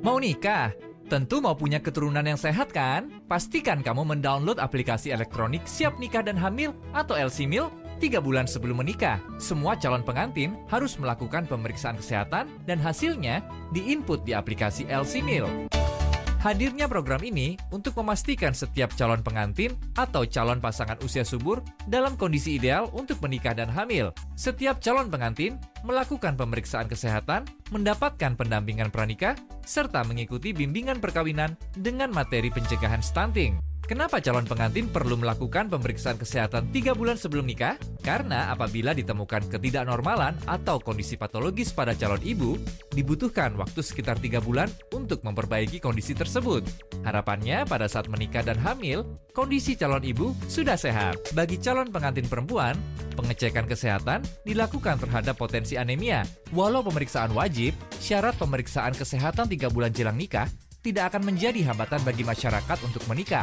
Mau nikah? Tentu mau punya keturunan yang sehat kan? Pastikan kamu mendownload aplikasi elektronik Siap Nikah dan Hamil atau LCMIL 3 bulan sebelum menikah. Semua calon pengantin harus melakukan pemeriksaan kesehatan dan hasilnya diinput di aplikasi LCMIL. Hadirnya program ini untuk memastikan setiap calon pengantin atau calon pasangan usia subur dalam kondisi ideal untuk menikah dan hamil. Setiap calon pengantin melakukan pemeriksaan kesehatan, mendapatkan pendampingan pranikah, serta mengikuti bimbingan perkawinan dengan materi pencegahan stunting. Kenapa calon pengantin perlu melakukan pemeriksaan kesehatan 3 bulan sebelum nikah? Karena apabila ditemukan ketidaknormalan atau kondisi patologis pada calon ibu, dibutuhkan waktu sekitar 3 bulan untuk memperbaiki kondisi tersebut. Harapannya pada saat menikah dan hamil, kondisi calon ibu sudah sehat. Bagi calon pengantin perempuan, pengecekan kesehatan dilakukan terhadap potensi anemia. Walau pemeriksaan wajib, syarat pemeriksaan kesehatan 3 bulan jelang nikah tidak akan menjadi hambatan bagi masyarakat untuk menikah.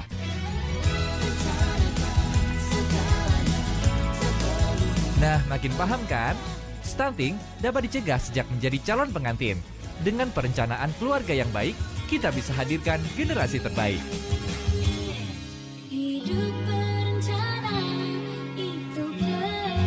Nah, makin paham kan? Stunting dapat dicegah sejak menjadi calon pengantin. Dengan perencanaan keluarga yang baik, kita bisa hadirkan generasi terbaik. Hidup berencana itu keren.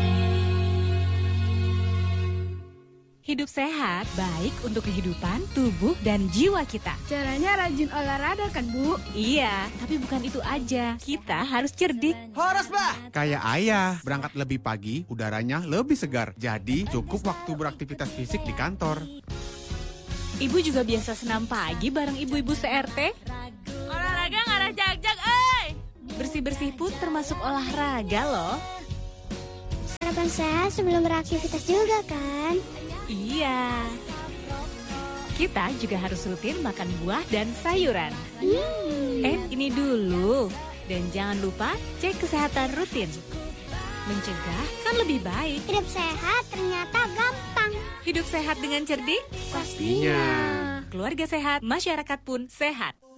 Hidup sehat, baik untuk kehidupan, tubuh, dan jiwa kita. Caranya rajin olahraga kan, Bu? Iya, tapi bukan itu aja. Kita harus cerdik. Horas, Bah! Kayak ayah, berangkat lebih pagi, udaranya lebih segar. Jadi, cukup waktu beraktivitas fisik di kantor. Ibu juga biasa senam pagi bareng ibu-ibu CRT. Olahraga ngarah jag-jag, Bersih-bersih pun termasuk olahraga loh. Sarapan sehat sebelum beraktivitas juga kan? Iya. Kita juga harus rutin makan buah dan sayuran. Ini dulu. Dan jangan lupa cek kesehatan rutin. Mencegah kan lebih baik. Hidup sehat ternyata gampang. Hidup sehat dengan cerdik? Pastinya. Keluarga sehat, masyarakat pun sehat.